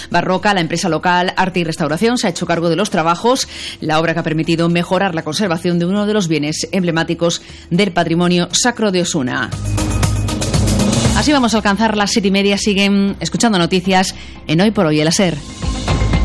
Barroca, la empresa local Arte y Restauración, se ha hecho cargo de los trabajos, la obra que ha permitido mejorar la conservación de uno de los bienes emblemáticos del patrimonio sacro de Osuna. Así vamos a alcanzar las 7:30. Siguen escuchando noticias en Hoy por Hoy, el SER.